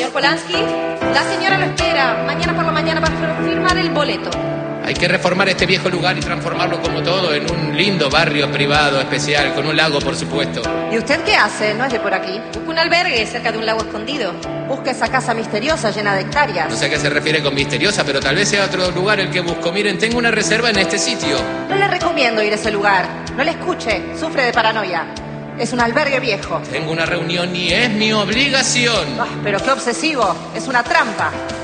Señor Polanski, la señora lo espera mañana por la mañana para firmar el boleto. Hay que reformar este viejo lugar y transformarlo como todo en un lindo barrio privado especial, con un lago, por supuesto. ¿Y usted qué hace? ¿No es de por aquí? Busco un albergue cerca de un lago escondido. Busca esa casa misteriosa llena de hectáreas. No sé a qué se refiere con misteriosa, pero tal vez sea otro lugar el que busco. Miren, tengo una reserva en este sitio. No le recomiendo ir a ese lugar. No le escuche, sufre de paranoia. Es un albergue viejo. Tengo una reunión y es mi obligación. Pero qué obsesivo, es una trampa.